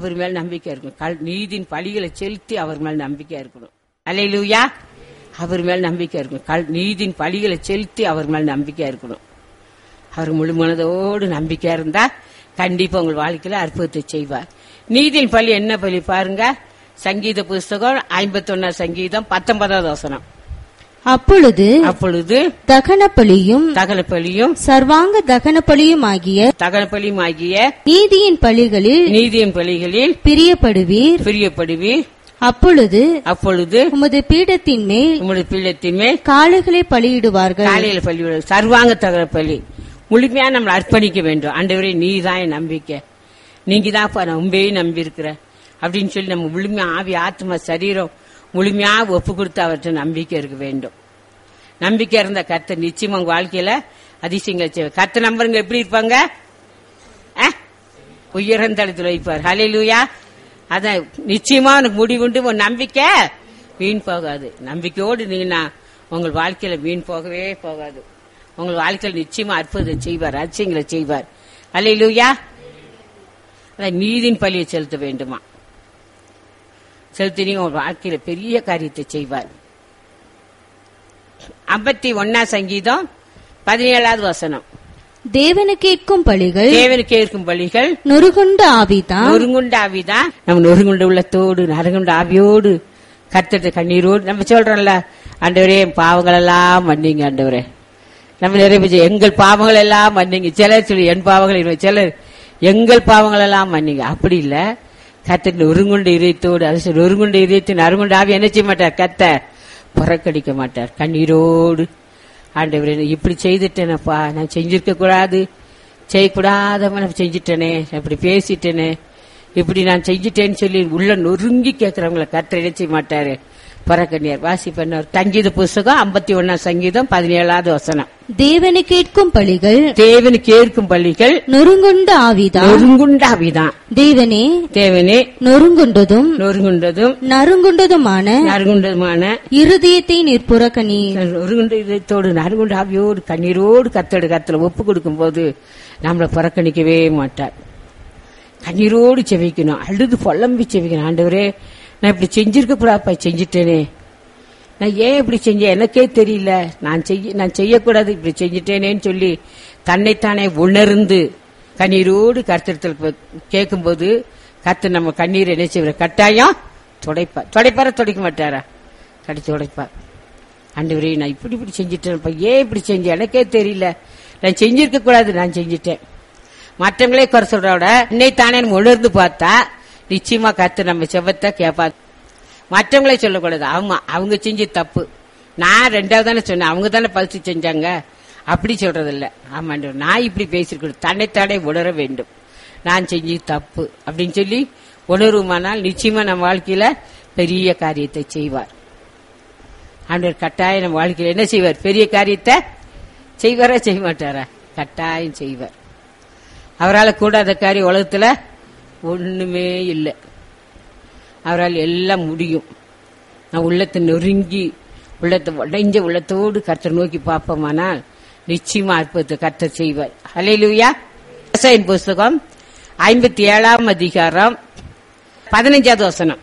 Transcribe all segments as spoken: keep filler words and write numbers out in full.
அவர் மேல் நம்பிக்கை இருக்கணும். நீதியின் பழிகளை செலுத்தி அவர் மேல் நம்பிக்கை இருக்கணும். அல்லேலூயா. அவர் மேல் நம்பிக்கை இருக்கணும். நீதியின் பழிகளை செலுத்தி அவர் மேல் நம்பிக்கை இருக்கணும். அவர் முழு மனதோடு நம்பிக்கையா இருந்தா கண்டிப்பா உங்கள் வாழ்க்கையில அற்புதத்தை செய்வார். நீதியின் பழி என்ன பழி பாருங்க. சங்கீத புஸ்தகம் ஐம்பத்தி ஒன்னாம் சங்கீதம் பத்தொன்பதாவது வசனம். அப்பொழுது அப்பொழுது தகன பலியும் தகன பலியும் சர்வாங்க தகன பலியும் ஆகிய தகன பலியும் ஆகிய நீதியின் பலிகளில் நீதியின் பலிகளில் பிரியப்படுவீர் பிரியப்படுவீர் அப்பொழுது அப்பொழுது உமது பீடத்தின் மேல் உமது பீடத்தின் மேல் காளைகளை பலியிடுவார்கள். காலையில பலியிடுவார்கள். சர்வாங்க தகன பலி முழுமையா நம்ம அர்ப்பணிக்க வேண்டும். ஆண்டவரே நீதான் என் நம்பிக்கை, நீங்க தான் நான் உண்மையே நம்பி இருக்கிற அப்படின்னு சொல்லி நம்ம முழுமையா ஆவி ஆத்மா சரீரம் முழுமையா ஒப்பு கொடுத்து அவர்கிட்ட நம்பிக்கை இருக்க வேண்டும். நம்பிக்கை இருந்த கர்த்தர் நிச்சயமா உங்க வாழ்க்கையில அதிசயங்கள் செய்வார். கர்த்தர் நம்பருங்க எப்படி இருப்பாங்க? உயர்ந்த இடத்துல வைப்பார். ஹல்லேலூயா. அதான் நிச்சயமா உனக்கு முடிவுண்டு ஒரு நம்பிக்கை வீண் போகாது. நம்பிக்கையோடு நீங்க உங்கள் வாழ்க்கையில வீண் போகவே போகாது. உங்கள் வாழ்க்கையில் நிச்சயமா அற்புதம் செய்வார், அதிசயங்களை செய்வார். ஹல்லேலூயா. அதான் நீதியின் பலியை செலுத்த வேண்டுமா? செலுத்தி உங்க வாழ்க்கையில பெரிய காரியத்தை செய்வார். ஐம்பத்தி ஒன்னாம் சங்கீதம் பதினேழாவது வசனம். தேவனு கேட்கும் பலிகள் தேவனு கேட்கும் பலிகள் நொறுகுண்ட ஆவிதான் நொறுங்குண்ட ஆவிதான். நம்ம நொறுங்குண்ட உள்ளத்தோடு நறுகுண்ட ஆவியோடு கர்த்தர் கண்ணீரோடு நம்ம சொல்றோம்ல, ஆண்டவரே பாவங்கள் எல்லாம் மன்னிங்க ஆண்டவரே. நம்ம நிறைய எங்கள் பாவங்கள் எல்லாம் மன்னிங்க. சிலர் சொல்லி என் பாவங்கள், சிலர் எங்கள் பாவங்கள் எல்லாம் மன்னிங்க. அப்படி இல்ல, கர்த்தர் நொறுங்குண்ட இதயத்தோடு அது நொறுங்குண்ட இதயத்தின் நறுங்குண்ட ஆவி என்ன செய்ய மாட்டார்? கர்த்தர் புறக்கணிக்க மாட்டார். கண்ணீரோடு ஆண்டவரே இப்படி செய்துட்டேனப்பா, நான் செஞ்சிருக்க கூடாது, செய்யக்கூடாதவன் நான் செஞ்சுட்டேனே, இப்படி பேசிட்டேனே, இப்படி நான் செஞ்சுட்டேன்னு சொல்லி உள்ள நொறுங்கி கேட்கிறவங்களை கர்த்தர் என்ன செய்ய மாட்டாரு? புறக்கணியார். வாசி பண்ணார். சங்கீத புஸ்தகம் ஐம்பத்தி ஒன்னாம் சங்கீதம் பதினேழாவது வசனம். தேவனு கேட்கும் பலிகள் தேவனு கேட்கும் பலிகள் நொறுங்குண்ட ஆவிதான் நொறுங்குண்ட ஆவிதான். தேவனே தேவனே நொறுங்குண்டதும் நொறுங்குண்டதும் நறுங்குண்டதுமான நறுங்குண்டதுமான இருதயத்தை நீர் புறக்கணி. நொறுங்குண்ட இதயத்தோடு நறுங்குண்ட ஆவியோடு கண்ணீரோடு கர்த்தருடைய கர்த்தரை ஒப்பு கொடுக்கும் போது நம்மளை புறக்கணிக்கவே மாட்டார். கண்ணீரோடு செவிக்கணும், அழுது புலம்பி செவிக்கணும். ஆண்டவரே நான் இப்படி செஞ்சிருக்க கூடாப்பா, செஞ்சுட்டேனே, நான் ஏன் இப்படி செஞ்சேன் எனக்கே தெரியல, நான் செய்ய நான் செய்யக்கூடாது, இப்படி செஞ்சுட்டேனேன்னு சொல்லி தன்னைத்தானே உணர்ந்து கண்ணீரோடு கர்த்தத்தில் கேட்கும்போது கர்த்தர் நம்ம கண்ணீர் என்ன செய்வார்? கட்டாயம் துடைப்பார். துடைப்பார துடைக்க மாட்டாரா? கடிச்சு துடைப்பார். ஆண்டவரே நான் இப்படி இப்படி செஞ்சுட்டேன்ப்பா, ஏன் இப்படி செஞ்சேன் எனக்கே தெரியல, நான் செஞ்சிருக்க கூடாது, நான் செஞ்சுட்டேன். மற்றவங்களே குறை சொல்றோட என்னைத்தானே உணர்ந்து பார்த்தா நிச்சயமா கர்த்தர் நம்ம செவத்தை கேட்பா. மற்றவங்களே சொல்லக்கூடாது, ஆமா அவங்க செஞ்சு தப்பு, நான் ரெண்டாவது தானே சொன்னேன், அவங்க தானே பரிசு செஞ்சாங்க, அப்படி சொல்றது இல்ல. ஆமாண்ட நான் இப்படி பேசிருக்கணும், தன்னைத்தானே உணர வேண்டும், நான் செஞ்சு தப்பு அப்படின்னு சொல்லி உணர்வுமானால் நிச்சயமா நம்ம வாழ்க்கையில பெரிய காரியத்தை செய்வார். ஆண்டவர் கட்டாயம் நம்ம வாழ்க்கையில என்ன செய்வார்? பெரிய காரியத்தை செய்வாரா செய்ய மாட்டாரா? கட்டாயம் செய்வார். அவரால் கூடாத காரியம் உலகத்துல ஒண்ணுமே இல்லை. அவரால் எல்லாம் முடியும். நான் உள்ளத்தை நொறுங்கி உள்ளத்தை உடைஞ்ச உள்ளத்தோடு கர்த்தர் நோக்கி பார்ப்போமானால் நிச்சயமா அற்புதத்தை கர்த்தர் செய்வார். ஹல்லேலூயா. ஏசாயா புஸ்தகம் ஐம்பத்தி ஏழாம் அதிகாரம் பதினைஞ்சாவது வசனம்.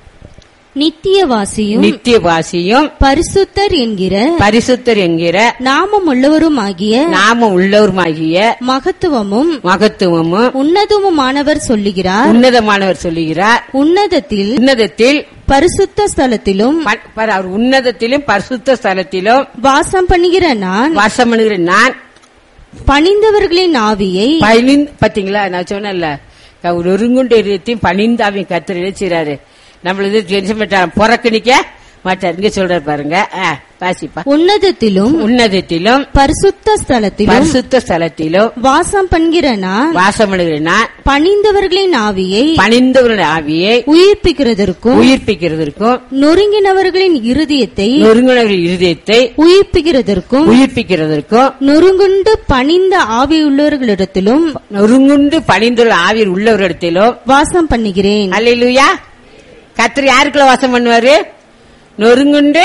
நித்தியவாசியும் நித்தியவாசியும் பரிசுத்தர் என்கிற பரிசுத்தர் என்கிற நாமம் உள்ளவருமாகிய நாமம் உள்ளவருமாகிய மகத்துவமும் மகத்துவமும் உன்னதமுமானவர் சொல்லுகிறார். உன்னதமானவர் சொல்லுகிறார். உன்னதத்தில் உன்னதத்தில் பரிசுத்த ஸ்தலத்திலும் அவர் உன்னதத்திலும் பரிசுத்த ஸ்தலத்திலும் வாசம் பண்ணுகிற நான் வாசம் பண்ணுகிற நான் பணிந்தவர்களின் ஆவியை பாத்தீங்களா? நான் சொன்னேன்ல, ஒருங்குண்ட இதயத்தையும் பணிந்தாவையும் கர்த்தர் இணைச்சாரு. நம்மளது புறக்கணிக்க மாட்டார். இங்க சொல்றாரு பாருங்க, வாசிப்பா. உன்னதத்திலும் உன்னதத்திலும் பரிசுத்த ஸ்தலத்திலும் பரிசுத்த ஸ்தலத்திலும் வாசம் பண்ணுகிற நான் வாசம் பண்ணுகிற நான் பணிந்தவர்களின் ஆவியை பணிந்தவர்களின் ஆவியை உயிர்ப்பிக்கிறதற்கும் உயிர்ப்பிக்கிறதற்கும் நொறுங்கினவர்களின் இருதயத்தை நொறுங்கினவர்களின் இருதயத்தை உயிர்ப்பிக்கிறதற்கும் உயிர்ப்பிக்கிறதற்கும் நொறுங்குண்டு பணிந்த ஆவி உள்ளவர்களிடத்திலும் நொறுங்குண்டு பணிந்துள்ள ஆவியில் உள்ளவரிடத்திலும் வாசம் பண்ணுகிறேன். அல்லேலூயா. கர்த்தர் யாருக்குள்ள வாசம் பண்ணுவாரு? நொறுங்குண்டு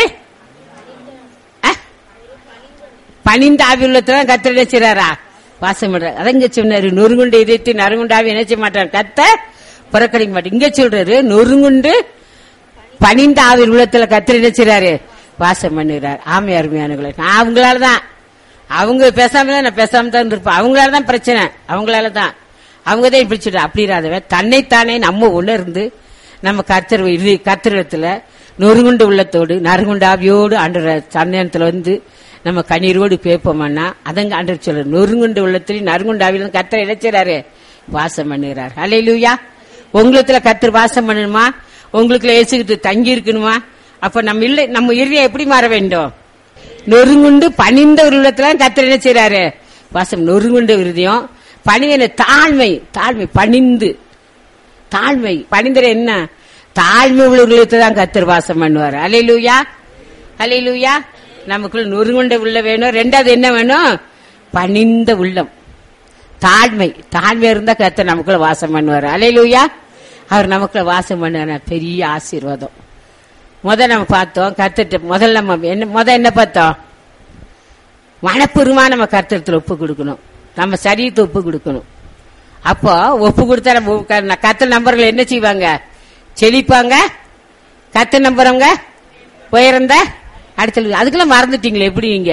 பணிந்த ஆவி உள்ளதான் கர்த்தர் என்ன செய்றாரா? வாசம் பண்றாரு. அதங்க சொன்னாரு, நொறுங்குண்டு இதயத்தை நறுங்குண்டு ஆவி என்ன செய்ய மாட்டார்? கர்த்தர் புறக்கணிக்க மாட்டேன். இங்க சொல்றாரு நொறுங்குண்டு பணிந்த ஆவின் உள்ளத்துல கர்த்தர் என்ன செய்றாரு? வாசம் பண்ணுகிறார். ஆமை அருமையானவர்களே, நான் அவங்களாலதான் அவங்க பேசாம நான் பேசாம தான் இருப்பேன். அவங்களாலதான் பிரச்சனை, அவங்களாலதான் அவங்கதான் பிடிச்சிட்டு அப்படிராதவன் தன்னைத்தானே நம்ம உணர்ந்து நம்ம கர்த்தர் கர்த்தரிடத்துல நொறுங்குண்டு உள்ளத்தோடு நறுங்குண்டு ஆவியோடு ஆண்டவர் சன்னத்துல வந்து நம்ம கண்ணீரோடு பேப்போம்னா அதங்க ஆண்டவர் சொல்ற நொறுங்குண்டு உள்ளத்திலையும் நறுங்குண்டு ஆவியில கர்த்தர் இணைச்சாரு வாசம் பண்ணுகிறார். அல்லேலூயா. உங்களுக்குள்ள கர்த்தர் வாசம் பண்ணணுமா? உங்களுக்குள்ள இயேசுகிட்டு தங்கி இருக்கணுமா? அப்ப நம்ம இல்லை நம்ம இறுதியை எப்படி மாற வேண்டும்? நொறுங்குண்டு பணிந்த ஒரு உள்ளத்துல கர்த்தர் என்ன செய்யறாரு? வாசம். நொறுங்குண்டு விருதியம் பணிந்த தாழ்மை, தாழ்மை பணிந்து தாழ்மை பணிந்தர என்ன தாழ்மை உள்ளவர்களுக்கு தான் கர்த்தர் வாசம் பண்ணுவார். அல்லேலூயா, அல்லேலூயா. நமக்குள்ள நொறுங்குண்ட உள்ள வேணும். ரெண்டாவது என்ன வேணும்? பணிந்த உள்ளம், தாழ்மை. தாழ்மை இருந்தா கர்த்தர் நமக்குள்ள வாசம் பண்ணுவார். அல்லேலூயா. அவர் நமக்குள்ள வாசம் பண்ண பெரிய ஆசீர்வாதம். முத நம்ம பார்த்தோம் கர்த்தர் முதல்ல நம்ம என்ன முத என்ன பார்த்தோம்? மனப்பூர்வமா நம்ம கர்த்தரத்துல ஒப்பு கொடுக்கணும், நம்ம சரீரத்தை ஒப்பு கொடுக்கணும். அப்போ ஒப்பு கொடுத்தா நம்ம கர்த்தர் நம்பர்கள் என்ன செய்வாங்க? செழிப்பாங்க. கர்த்தர் நம்புறவங்க உயர்ந்த அடுத்த அதுக்குள்ள மறந்துட்டீங்களே எப்படி நீங்க?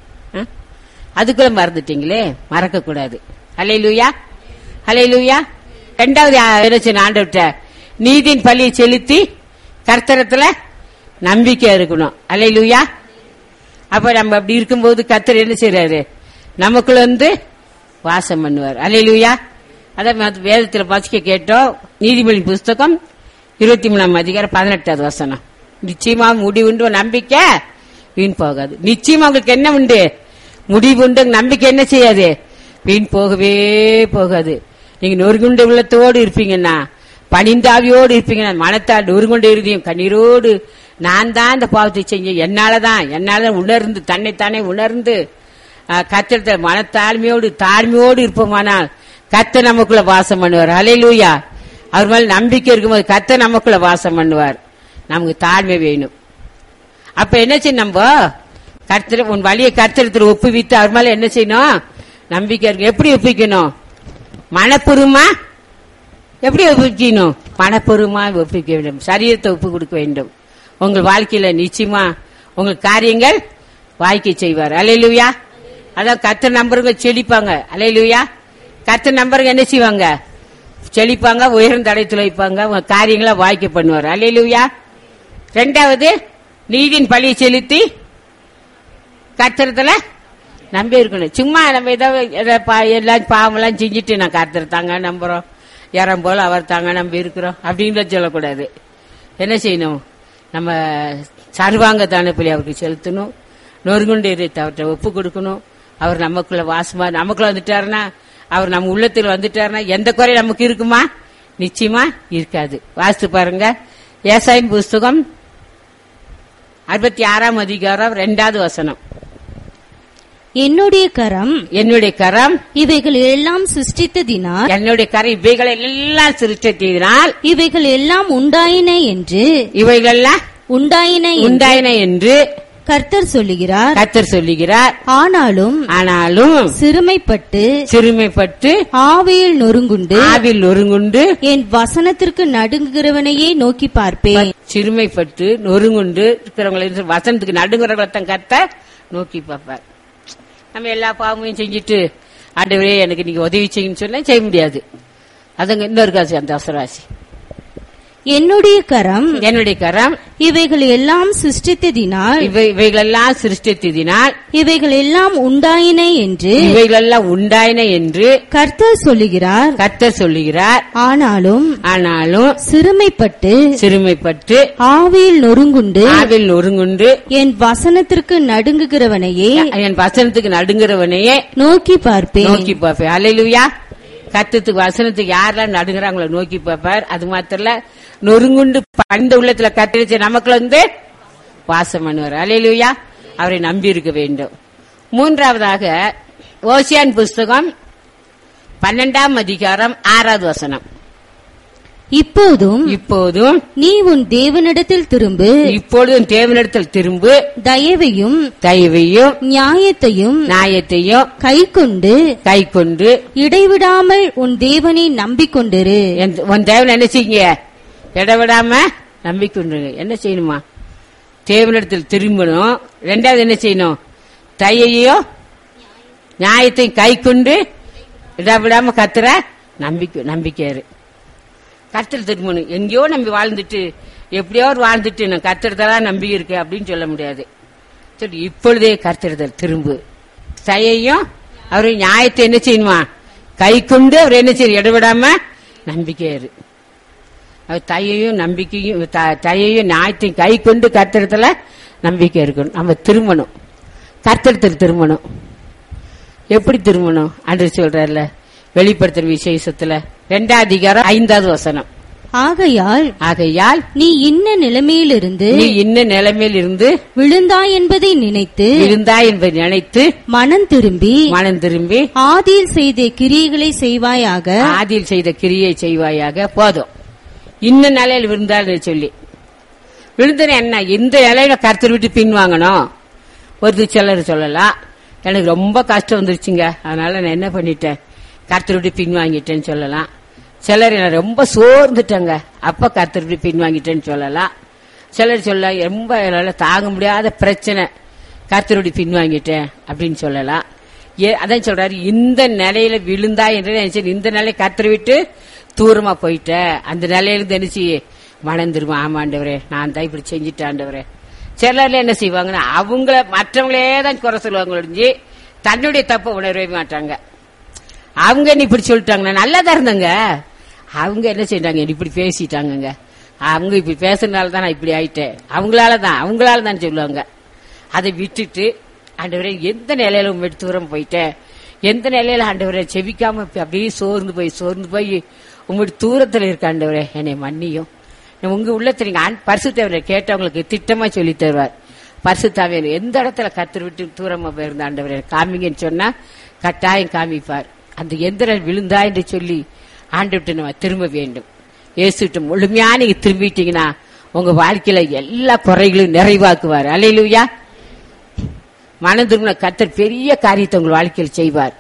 அதுக்குள்ள மறந்துட்டீங்களே, மறக்க கூடாது. அல்லேலூயா, அல்லேலூயா. ரெண்டாவது ஆண்டவர்ட்ட நீதியின் பள்ளியை செலுத்தி கர்த்தரத்துல நம்பிக்கை இருக்கணும். அல்லேலூயா. அப்ப நம்ம அப்படி இருக்கும்போது கர்த்தர் என்ன செய்யறாரு? நமக்குள்ள வந்து வாசம் பண்ணுவார். அல்லேலூயா. அதான் வேதத்துல வாசிக்க கேட்டோம். நீதிமொழி புஸ்தகம் இருபத்தி மூணாம் அதிகாரம் பதினெட்டாவது வசனம். நிச்சயமா முடிவுண்டு நம்பிக்கை வீண் போகாது. நிச்சயமா உங்களுக்கு என்ன உண்டு? முடிவு உண்டு. நம்பிக்கை என்ன செய்யாது? வீண் போகவே போகாது. நீங்க நொறுங்குண்ட உள்ளத்தோடு இருப்பீங்கன்னா, பணிந்தாவியோடு இருப்பீங்கன்னா, மனத்தால் நொறுங்குண்ட இருதையும் கண்ணீரோடு நான் தான் இந்த பாவத்தை செஞ்சேன், என்னாலதான் என்னாலதான் உணர்ந்து தன்னைத்தானே உணர்ந்து கர்த்தர் மனத்தாழ்மையோடு தாழ்மையோடு இருப்போமானால் கர்த்தர் நமக்குள்ள வாசம் பண்ணுவார். அல்லேலூயா. அவர் மேல நம்பிக்கை இருக்கும்போது கர்த்தர் நமக்குள்ள வாசம் பண்ணுவார். நமக்கு தாழ்மை வேணும். அப்ப என்ன செய்யணும்? நம்ம கர்த்தர் உன் வழியை கர்த்தரத்துல ஒப்புவித்து அவர் மேல என்ன செய்யணும்? நம்பிக்கை இருக்கு. எப்படி ஒப்பிக்கணும்? மனப்பூர்வமா எப்படி ஒப்பிக்கணும்? மனப்பூர்வமா ஒப்பிக்க வேண்டும். சரீரத்தை ஒப்பு கொடுக்க வேண்டும். உங்கள் வாழ்க்கையில நிச்சயமா உங்கள் காரியங்கள் வாய்க்கை செய்வார். அல்லேலூயா. அதான் கர்த்தர் நம்பருங்க செழிப்பாங்க. அல்லேலூயா. கர்த்தர் நம்பருங்க என்ன செய்வாங்க? செழிப்பாங்க, உயர்ந்த தடைத்துல வைப்பாங்க, உங்க காரியங்களை வாய்க்க பண்ணுவார். அல்லேலூயா. ரெண்டாவது நீதியின் பழியை செலுத்தி கர்த்தரத்துல நம்பி இருக்கணும். சும்மா நம்ம ஏதாவது எல்லாம் பாவம் எல்லாம் செஞ்சுட்டு நான் கர்த்தர் தாங்க நம்புறோம், யாரும் போல அவர் தாங்க நம்பி இருக்கிறோம் அப்படின்னு சொல்லக்கூடாது. என்ன செய்யணும்? நம்ம சர்வாங்க தானப்பலி அவருக்கு செலுத்தணும். நொறுங்குண்டு அவர்கிட்ட ஒப்பு கொடுக்கணும். அவர் நமக்குள்ள வாசமா நமக்குள்ள வந்துட்டாருன்னா, அவர் நம்ம உள்ளத்தில் வந்துட்டாருன்னா எந்த குறை நமக்கு இருக்குமா? நிச்சயமா இருக்காது. வாசித்து பாருங்க ஏசாயின் புஸ்தகம் அறுபத்தி ஆறாம் அதிகாரம் இரண்டாவது வசனம். என்னுடைய கரம் என்னுடைய கரம் இவைகள் எல்லாம் சிருஷ்டித்ததினால் என்னுடைய கரம் இவைகளை எல்லாம் சிருஷ்டித்ததினால் இவைகள் எல்லாம் உண்டாயின என்று இவைகள் எல்லாம் உண்டாயின உண்டாயின என்று கர்த்தர் சொல்லுகிறார். கர்த்தர் சொல்லுகிறார். ஆனாலும் ஆனாலும் சிறுமைப்பட்டு சிறுமைப்பட்டு ஆவியில் நொறுங்குண்டு ஆவியில் நொறுங்குண்டு என் வசனத்திற்கு நடுங்குகிறவனையே நோக்கி பார்ப்பேன். சிறுமைப்பட்டு நொறுங்குண்டு இருக்கிறவங்களை வசனத்துக்கு நடுங்குறவங்களை கர்த்தர் நோக்கி பார்ப்பார். நம்ம எல்லா பாவமையும் செஞ்சுட்டு ஆண்டவரே எனக்கு நீங்க உதவி செய்யுன்னு சொன்னா செய்ய முடியாது. அதுங்க இன்னொரு காசு அந்த அவசரவாசி. என்னுடைய கரம் என்னுடைய கரம் இவைகள் எல்லாம் சிருஷ்டித்ததினால் இவைகள் எல்லாம் சிருஷ்டித்ததினால் இவைகள் எல்லாம் உண்டாயின என்று இவைகள் எல்லாம் உண்டாயின என்று கர்த்தர் சொல்லுகிறார். கர்த்தர் சொல்லுகிறார். ஆனாலும் ஆனாலும் சிறுமைப்பட்டு சிறுமைப்பட்டு ஆவியில் நொறுங்குண்டு ஆவியில் நொறுங்குண்டு என் வசனத்திற்கு நடுங்குகிறவனையே என் வசனத்துக்கு நடுங்குறவனையே நோக்கி பார்ப்பேன். நோக்கி பார்ப்பேன். அல்லேலூயா. கர்த்தருக்கு வசனத்துக்கு யாரெல்லாம் நடுங்குறாங்களோ நோக்கி பார்ப்பார். அது மாத்திர நொறுங்குண்டு பண்ட உள்ளத்துல கத்தரிச்சு நமக்குள்ள வந்து வாசம் பண்ணுவார். அல்லேலூயா. அவரை நம்பி இருக்க வேண்டும். மூன்றாவதாக ஓசியான் புஸ்தகம் பன்னெண்டாம் அதிகாரம் ஆறாவது வசனம். இப்போதும் இப்போதும் நீ உன் தேவனிடத்தில் திரும்பு. இப்பொழுதும் தேவனிடத்தில் திரும்பு. தயவையும் தயவையும் நியாயத்தையும் நியாயத்தையும் கைக்கொண்டு கைக்கொண்டு இடைவிடாமல் உன் தேவனை நம்பிக்கொண்டிரு. உன் தேவனை என்ன செய்யுங்க? இடைவிடாம நம்பிக்கொண்டிருங்க. என்ன செய்யணுமா? தேவனிடத்தில் திரும்பணும். ரெண்டாவது என்ன செய்யணும்? தயையும் நியாயத்தையும் கை கொண்டு இடைவிடாம கத்துற நம்பிக்கை நம்பிக்கையாரு கர்த்தர் திரும்பணும். எங்கேயோ நம்பி வாழ்ந்துட்டு எப்படியோ வாழ்ந்துட்டு நான் கர்த்தர்தான் நம்பி இருக்கேன் அப்படின்னு சொல்ல முடியாது. சரி, இப்பொழுதே கர்த்தர் திரும்பு. தயையும் அவரு நியாயத்தை என்ன செய்யணுமா? கை கொண்டு அவர் என்ன செய்ய இடைவிடாம நம்பிக்கையாரு. அவர் தயையும் நம்பிக்கையும் தயையும் நியாயத்தையும் கை கொண்டு கர்த்தரத்துல நம்பிக்கை இருக்கணும். நம்ம திரும்பணும், கர்த்தரத்தில் திரும்பணும். எப்படி திரும்பணும்? அன்று சொல்றல வெளிப்படுத்துற விசேஷத்துல இரண்டாம் அதிகாரம் ஐந்தாவது வசனம். ஆகையால் ஆகையால் நீ இன்ன நிலைமையிலிருந்து நீ இன்ன நிலைமையில் இருந்து விழுந்தாய் என்பதை நினைத்து விழுந்தாய் என்பதை நினைத்து மனம் திரும்பி மனம் திரும்பி ஆதியில் செய்த கிரியைகளை செய்வாயாக. ஆதியில் செய்த கிரியை செய்வாயாக. போதும். இன்ன நிலையில் விழுந்தாள் சொல்லி விழுந்தன என்ன? இந்த நிலையில கர்த்தர் விட்டு பின் வாங்கணும். ஒரு சிலர் சொல்லலாம், எனக்கு ரொம்ப கஷ்டம் வந்துருச்சுங்க, அதனால நான் என்ன பண்ணிட்டேன், கர்த்தர் விட்டு பின் வாங்கிட்டேன்னு சொல்லலாம். சிலர் என்ன ரொம்ப சோர்ந்துட்டாங்க, அப்ப கர்த்தர் விட்டு பின் வாங்கிட்டேன்னு சொல்லலாம். சிலர் சொல்ல ரொம்ப என்னால தாங்க முடியாத பிரச்சனை, கர்த்தர் விட்டு பின் வாங்கிட்டேன் அப்படின்னு சொல்லலாம். அதான் சொல்றாரு, இந்த நிலையில விழுந்தா என்று இந்த நிலை கர்த்தர் விட்டு தூரமா போயிட்ட, அந்த நிலையிலிருந்து நினைச்சு மணந்துருமா, ஆமாண்டவரே நான் தான் இப்படி செஞ்சுட்டாண்டவரே. சிலர்ல என்ன செய்வாங்கன்னா அவங்கள மற்றவங்களே தான் குறை சொல்லுவாங்க ஒழிஞ்சு தன்னுடைய தப்ப உணரவே மாட்டாங்க. அவங்க என்ன இப்படி சொல்லிட்டாங்க, நல்லாதான் இருந்தாங்க, அவங்க என்ன செய்யறாங்க, இப்படி பேசிட்டாங்க, அவங்க இப்படி பேசுறதுனால தான் நான் இப்படி ஆயிட்டேன், அவங்களாலதான் அவங்களாலதான் சொல்லுவாங்க. அதை விட்டுட்டு ஆண்டவரே எந்த நிலையில உங்க தூரம் போயிட்டேன், எந்த நிலையில ஆண்டவரை செவிக்காம அப்படியே சோர்ந்து போய் சோர்ந்து போய் உங்களுடைய தூரத்துல இருக்க ஆண்டவரே என்னை மன்னியும். உங்க உள்ளத்துல நீங்க பரிசுத்தவரை கேட்டவங்களுக்கு திட்டமா சொல்லி தருவார். பரிசுத்தாவியர் எந்த இடத்துல கர்த்தர் விட்டு தூரமா போயிருந்த ஆண்டவரே காமிங்கன்னு சொன்னா கட்டாயம் காமிப்பார். அந்த எந்திர விழுந்தா என்று சொல்லி ஆண்டவர்கிட்ட நம்ம திரும்ப வேண்டும். இயேசுகிட்ட முழுமையா நீங்க திரும்பிட்டீங்கன்னா உங்க வாழ்க்கையில எல்லா குறைகளையும் நிறைவாக்குவார். அல்லேலூயா. மனம் திரும்பின கர்த்தர் பெரிய காரியத்தை உங்க வாழ்க்கையில் செய்வார்.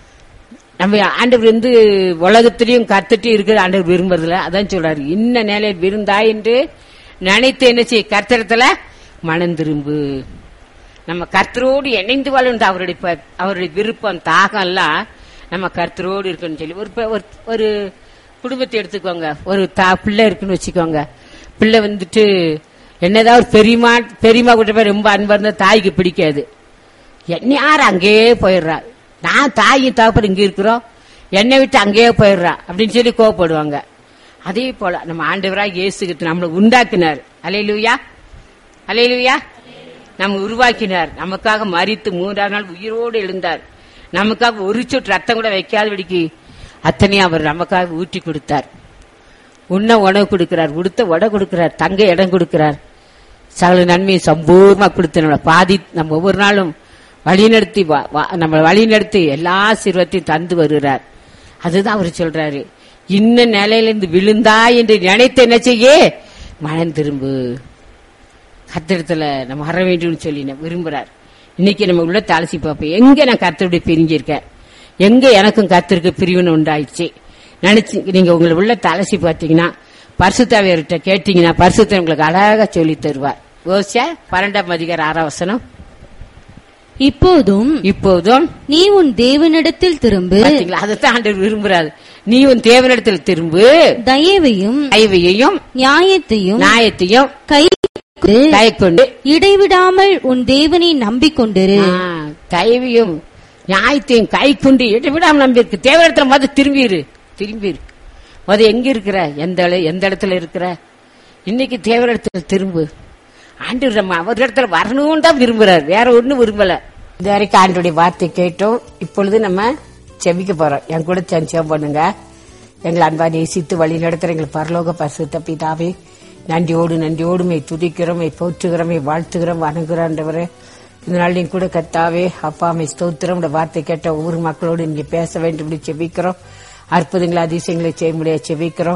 நம்ம ஆண்டவர் வந்து உலகத்திலையும் கர்த்தட்டையும் இருக்கிற ஆண்டவர் விரும்புறதுல அதான் சொல்றாரு, இன்ன நிலையில் விருந்தா என்று நினைத்து என்ன செய்ய கர்த்தரத்துல மனம் திரும்பு. நம்ம கர்த்தரோடு இணைந்து வாழணும். அவருடைய அவருடைய விருப்பம் தாகம் எல்லாம் நம்ம கர்த்தரோடு இருக்குன்னு சொல்லி ஒரு ஒரு குடும்பத்தை எடுத்துக்கோங்க. ஒரு தா பிள்ளை இருக்குன்னு வச்சுக்கோங்க. பிள்ளை வந்துட்டு என்னதான் ஒரு பெரியமா பெரியமா கிட்ட போய் ரொம்ப அன்பா இருந்தா தாய்க்கு பிடிக்காது. என்ன யாரு அங்கேயே போயிடுறா, நான் தாயும் தாப்பர் இங்க இருக்கிறோம், என்னை விட்டு அங்கேயே போயிடுறா அப்படின்னு சொல்லி கோவப்படுவாங்க. அதே போல நம்ம ஆண்டவராக இயேசுகிட்டு நம்மளை உண்டாக்கினார். அல்லேலூயா, அல்லேலூயா. நம்ம உருவாக்கினார், நமக்காக மரித்து மூன்றாம் நாள் உயிரோடு எழுந்தார், நமக்காக ஒரு சொட்டு ரத்தம் கூட வைக்காதபடிக்கு அத்தனையும் அவர் நமக்காக ஊற்றி கொடுத்தார். உண்ண உணவு கொடுக்கிறார், உடுத்த உடை கொடுக்கிறார், தங்க இடம் கொடுக்கிறார், சகல நன்மையை சம்பூர்ணமா கொடுத்து நம்மளை பாதி நம்ம ஒவ்வொரு நாளும் வழிநடத்தி நம்ம வழிநடத்தி எல்லா சிறுவத்தையும் தந்து வருகிறார். அதுதான் அவர் சொல்றாரு, இன்ன நிலையிலிருந்து விழுந்தா என்று நினைத்து என்ன செய்ய மனம் திரும்பு, கர்த்தரிடத்துல நம்ம வர வேண்டும் சொல்லி விரும்புறார். இன்னைக்கு நம்ம உள்ள தாளசி பார்ப்போம், எங்க நான் கர்த்தருடைய பிரிஞ்சிருக்கேன், எங்க எனக்கும் கர்த்தருக்கு பிரிவினை உண்டாயிடுச்சு நினைச்சு நீங்க உங்களை உள்ள தாளசி பார்த்தீங்கன்னா பரிசுத்தாவியர்கிட்ட கேட்டீங்கன்னா பரிசுத்த உங்களுக்கு அழகா சொல்லி தருவார். ஓசியா பன்னெண்டாம் அதிகாரம் ஆறாம் வசனம். இப்போதும் இப்போதும் நீ உன் தேவனிடத்தில் திரும்பு. அதைத்தான் ஆண்டவர் விரும்புறாரு. நீ உன் தேவனிடத்தில் திரும்பு, தயவையும் தயவையும் நியாயத்தையும் நியாயத்தையும் கை கொண்டு இடைவிடாமல் உன் தேவனை நம்பிக்கொண்டிரு. தயவையும் நியாயத்தையும் கை கொண்டு இடைவிடாமல் நம்பி இருக்கு. தேவனிடத்துல மொதல் திரும்பிரு திரும்பி இருக்கு மொதல் எங்க இருக்கிற, எந்த எந்த இடத்துல இருக்கிற, இன்னைக்கு தேவனிடத்துல திரும்பு. ஆண்டவர் நம்ம அவர் இடத்துல வரணும்னு தான் விரும்புறாரு, வேற ஒண்ணும் விரும்பல. இது வரைக்கும் ஆண்டோடைய வார்த்தை கேட்டோம். இப்பொழுது நம்ம செபிக்க போறோம். என் கூட செபம் பண்ணுங்க. எங்களை அன்பா நேசித்து வழி நடத்துற எங்கள் பரலோக பரிசுத்த பிதாவே, நன்றியோடு நன்றியோடுமை துதிக்கிறோம், போற்றுகிறோம், வாழ்த்துகிறோம், வணங்குறோம். இந்த நாள் நீங்க கூட கர்த்தாவே அப்பா அம்மை ஸ்தோத்திரம். உடைய வார்த்தை கேட்ட ஒவ்வொரு மக்களோடு நீங்க பேச வேண்டும் செபிக்கிறோம். அற்புதங்களை அதிசயங்களை செய்ய முடியாது செபிக்கிறோம்.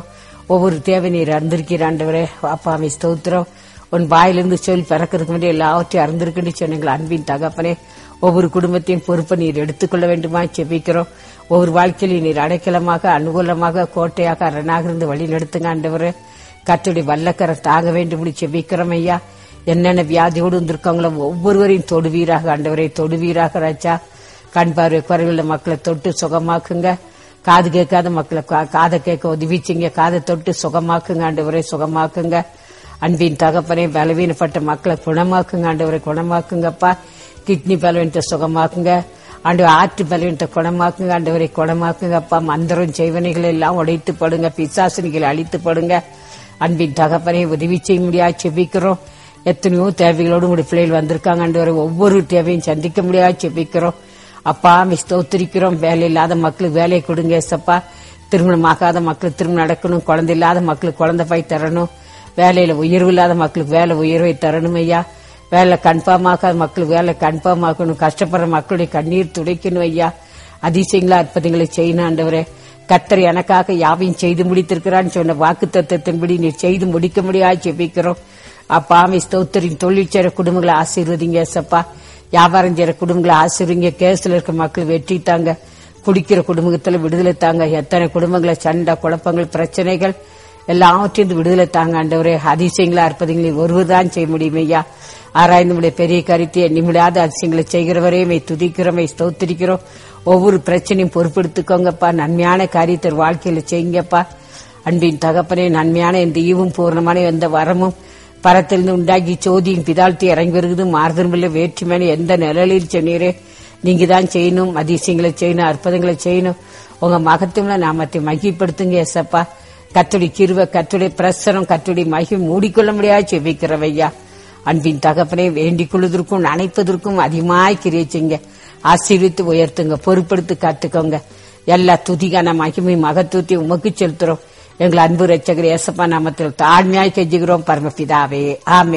ஒவ்வொரு தேவை நீர் அறிந்திருக்கிற ஆண்டவரே. அப்பாமை ஸ்தோத்திரம். உன் வாயிலிருந்து சொல் பிறக்கிறதுக்கு முன்னாடி எல்லாவற்றையும் அறிந்திருக்குன்னு சொன்னீங்களா அன்பின் தகப்பனே. ஒவ்வொரு குடும்பத்தையும் பொறுப்பை நீர் எடுத்துக்கொள்ள வேண்டுமா செபிக்கிறோம். ஒவ்வொரு வாழ்க்கையிலும் நீர் அடைக்கலமாக, அனுகூலமாக, கோட்டையாக, அரணாக இருந்து வழி நடத்துங்க ஆண்டவரே. கர்த்தருடைய வல்லக்கரம் தாங்க வேண்டும் செபிக்கிறோம் ஐயா. என்னென்ன வியாதியோடு வந்திருக்காங்களோ ஒவ்வொருவரையும் தொடுவீராக ஆண்டவரை, தொடுவீராக ராஜா. கண் பார்வை குறைவுள்ள மக்களை தொட்டு சுகமாக்குங்க. காது கேட்காத மக்களை காதை கேட்க உதவிச்சிங்க. காதை தொட்டு சுகமாக்குங்க ஆண்டவரை, சுகமாக்குங்க. அன்பின் தகப்பனே, பலவீனப்பட்ட மக்களை குணமாக்குங்க ஆண்டவரை, குணமாக்குங்கப்பா. கிட்னி பலவீனத்தை சுகமாக்குங்க ஆண்டு, ஆற்று பலவீனத்தை குணமாக்குங்க ஆண்டவரை, குணமாக்குங்கப்பா. மந்திரம் செய்வனைகள் எல்லாம் உடைத்து படுங்க, பிசாசனிகளை அழித்து படுங்க. அன்பின் தகப்பனே, உதவி செய்ய முடியாது செபிக்கிறோம். எத்தனையோ தேவைகளோடு உங்களுடைய பிள்ளைகள் வந்திருக்காங்க ஆண்டவரை, ஒவ்வொரு தேவையும் சந்திக்க முடியாது செபிக்கிறோம். அப்பா ஸ்தோத்திரிக்கிறோம். வேலை இல்லாத மக்களுக்கு வேலையை கொடுங்க ஏசப்பா. திருமணம் ஆகாத மக்களுக்கு திருமணம் நடக்கணும். குழந்தை இல்லாத மக்களுக்கு குழந்தை பாய் தரணும். வேலையில உயர்வு இல்லாத மக்களுக்கு வேலை உயர்வை தரணும் ஐயா. வேலை கன்ஃபார்ம் ஆகாத மக்களுக்கு வேலை கன்ஃபார்ம் ஆக்கணும். கஷ்டப்படுற மக்களுடைய கண்ணீர் துடைக்கணும் ஐயா. அதிசயங்களா அற்புதங்களை செய்யணும் ஆண்டவரே. கர்த்தர் எனக்காக யாவையும் செய்து முடித்திருக்கிறான்னு சொன்ன வாக்கு தத்துவத்தின்படி நீர் செய்து முடிக்க முடியாது ஜெபிக்கிறோம். அப்பா ஸ்தோத்திரின் தொழில் செய்ற குடும்பங்களை ஆசீர்வதிங்க ஏசப்பா. வியாபாரம் செய்யற குடும்பங்களை ஆசீர்வதிங்க. கேஸ்ல இருக்க மக்கள் வெற்றி தாங்க. குடிக்கிற குடும்பத்துல விடுதலை தாங்க. எத்தனை குடும்பங்களை சண்டை, குழப்பங்கள், பிரச்சனைகள் எல்லாவற்றையும் விடுதலை தாங்க ஆண்டவரே. அதிசயங்களா அற்புதங்களை ஒருவர்தான் செய்ய முடியும் ஐயா. ஆராய்ந்து பெரிய கருத்தை நிமிடாத அதிசயங்களை செய்கிறவரையுமே துதிக்கிறோமே, ஸ்தோத்திரிக்கிறோம். ஒவ்வொரு பிரச்சனையும் பொறுப்பெடுத்துக்கோங்கப்பா. நன்மையான காரியத்தை வாழ்க்கையில செய்யுங்கப்பா. அன்பின் தகப்பனே, நன்மையான எந்த ஈவும் பூர்ணமான எந்த வரமும் பரத்திலிருந்து உண்டாகி சோதியின் பிதாழ்த்தி இறங்கி வருகிறது. மாறுதல் வேற்றுமையான எந்த நிலையில் சொன்னீரே, நீங்க தான் செய்யணும். அதிசயங்களை செய்யணும், அற்புதங்களை செய்யணும். உங்க மகத்துவ நாமத்தை மகிப்படுத்துங்க ஏசப்பா. கர்த்தருடைய கிருபை, கர்த்தருடைய பிரசனம், கர்த்தருடைய மகிமை மூடிக்கொள்ள முடியாது செபிக்கிறவையா. அன்பின் தகப்பனை வேண்டிக் கொள்வதற்கும் நினைப்பதற்கும் அதிகமாய் கிரியச்சிங்க. ஆசீர்வித்து உயர்த்துங்க, பொறுப்படுத்தி காத்துக்கோங்க. எல்லா துதிகான மகிமை மகத்துவத்தை உமக்கு செலுத்துறோம். எங்கள் அன்பு ரட்சகர் ஏசப்பா நாமத்தில் தாழ்மையாய் கெஞ்சுகிறோம் பரமபிதாவே, ஆமே.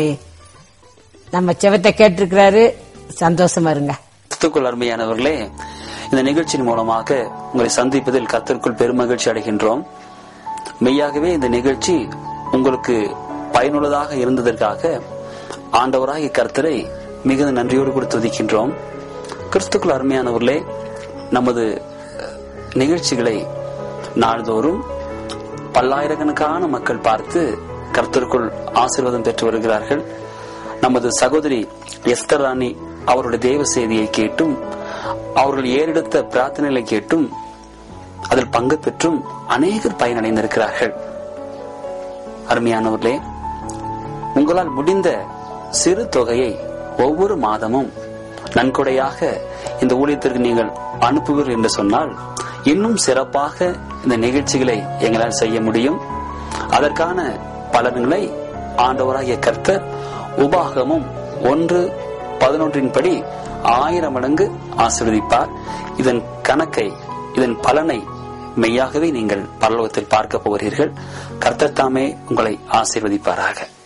நம்ம செவத்தை கேட்டிருக்கிறாரு, சந்தோஷமா இருங்க. கிறிஸ்துவுக்குள் அருமையானவர்களே, இந்த நிகழ்ச்சியின் மூலமாக உங்களை சந்திப்பதில் கர்த்தருக்குள் பெருமகிழ்ச்சி அடைகின்றோம். மெய்யாகவே இந்த நிகழ்ச்சி உங்களுக்கு பயனுள்ளதாக இருந்ததற்காக ஆண்டவராகிய கர்த்தரை மிகுந்த நன்றியோடு கூட துதிக்கின்றோம். கிறிஸ்துவுக்குள் அருமையானவர்களே, நமது நிகழ்ச்சிகளை நாள்தோறும் பல்லாயிரக்கணக்கான மக்கள் பார்த்து கர்த்தருக்குள் ஆசீர்வாதம் பெற்று வருகிறார்கள். நமது சகோதரி எஸ்தர் ராணி அவருடைய தேவ செய்தியை கேட்டும், அவர்கள் ஏறெடுத்த பிரார்த்தனைகளை கேட்டும், அதில் பங்கு பெற்றும் அநேகர் பயனடைந்திருக்கிறார்கள். அருமையானவர்களே, உங்களால் முடிந்த சிறு தொகையை ஒவ்வொரு மாதமும் நன்கொடையாக இந்த ஊழியத்திற்கு நீங்கள் அனுப்புவீர்கள் என்று சொன்னால், இன்னும் சிறப்பாக இந்த நிகழ்ச்சிகளை எங்களால் செய்ய முடியும். அதற்கான பலன்களை ஆண்டவராகிய கர்த்தர் உபாகமும் ஒன்று பதினொன்றின் படி ஆயிரம் மடங்கு ஆசீர்வதிப்பார். இதன் கணக்கை, இதன் பலனை மெய்யாகவே நீங்கள் பரலோகத்தில் பார்க்க போகிறீர்கள். கர்த்தர் தாமே உங்களை ஆசீர்வதிப்பாராக.